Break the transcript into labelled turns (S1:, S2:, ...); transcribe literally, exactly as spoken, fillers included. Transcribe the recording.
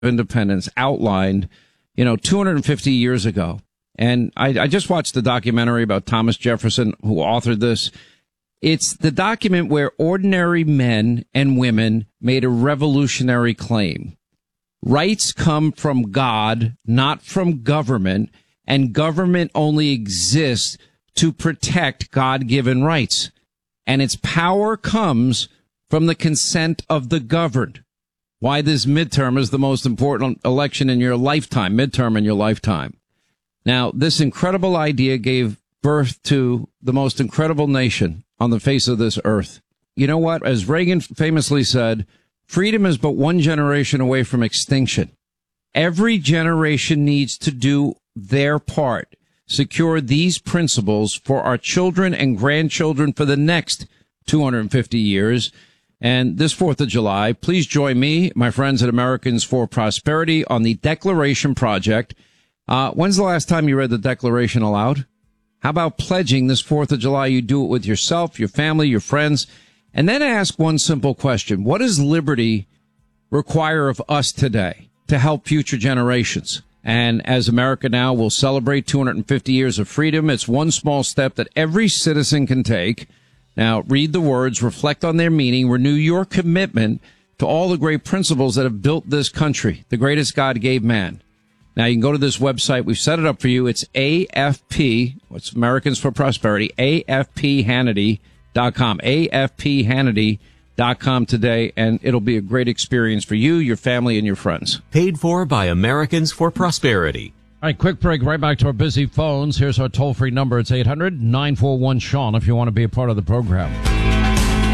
S1: Independence outlined, you know, two hundred fifty years ago. And I, I just watched the documentary about Thomas Jefferson, who authored this. It's the document where ordinary men and women made a revolutionary claim. Rights come from God, not from government, and government only exists to protect God-given rights. And its power comes from the consent of the governed. Why this midterm is the most important election in your lifetime, midterm in your lifetime. Now, this incredible idea gave birth to the most incredible nation on the face of this earth. You know what? As Reagan famously said, freedom is but one generation away from extinction. Every generation needs to do their part, secure these principles for our children and grandchildren for the next two hundred fifty years. And this fourth of July, please join me, my friends at Americans for Prosperity, on the Declaration Project. Uh, when's the last time you read the Declaration aloud? How about pledging this fourth of July? You do it with yourself, your family, your friends, and then ask one simple question. What does liberty require of us today to help future generations? And as America now will celebrate two hundred fifty years of freedom, it's one small step that every citizen can take. Now, read the words, reflect on their meaning, renew your commitment to all the great principles that have built this country, the greatest God gave man. Now, you can go to this website. We've set it up for you. It's A F P, what's Americans for Prosperity, A F P Hannity dot com, A F P Hannity dot com today, and it'll be a great experience for you, your family, and your friends.
S2: Paid for by Americans for Prosperity.
S3: All right, quick break, right back to our busy phones. Here's our toll-free number. It's eight hundred nine four one Sean if you want to be a part of the program.